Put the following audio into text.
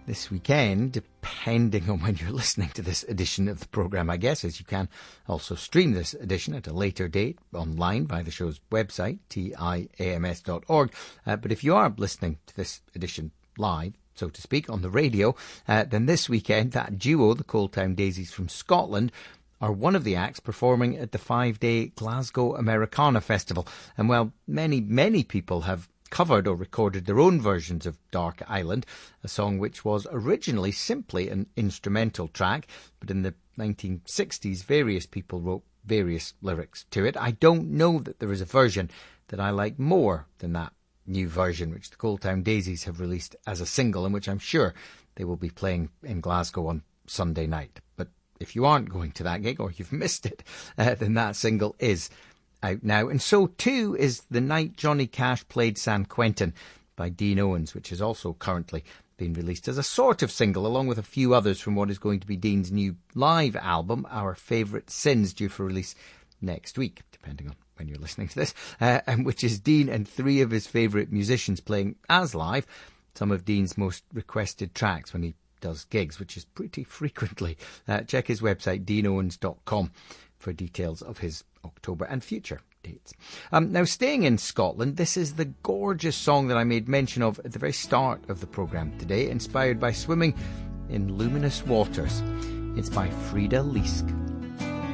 this weekend, depending on when you're listening to this edition of the programme, I guess, as you can also stream this edition at a later date online via the show's website, tiams.org. But if you are listening to this edition live, so to speak, on the radio, then this weekend, that duo, the Coal Town Daisies from Scotland, are one of the acts performing at the 5-day Glasgow Americana Festival. And while many people have covered or recorded their own versions of Dark Island, a song which was originally simply an instrumental track, but in the 1960s various people wrote various lyrics to it, I don't know that there is a version that I like more than that new version which the Coal Town Daisies have released as a single, and which I'm sure they will be playing in Glasgow on Sunday night. But if you aren't going to that gig, or you've missed it, then that single is out now. And so too is The Night Johnny Cash Played San Quentin by Dean Owens, which is also currently being released as a sort of single, along with a few others from what is going to be Dean's new live album, Our Favourite Sins, due for release next week, depending on when you're listening to this, and which is Dean and three of his favourite musicians playing as live some of Dean's most requested tracks when he does gigs, which is pretty frequently. Check his website, deanowens.com, for details of his October and future dates. Now, staying in Scotland, this is the gorgeous song that I made mention of at the very start of the programme today, inspired by swimming in luminous waters. It's by Frida Liesk.